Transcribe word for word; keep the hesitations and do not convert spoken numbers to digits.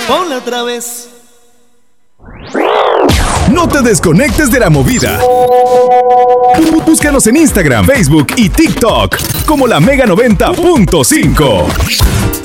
Ponla otra vez. No te desconectes de la movida. Búscanos en Instagram, Facebook y TikTok como la Mega noventa punto cinco.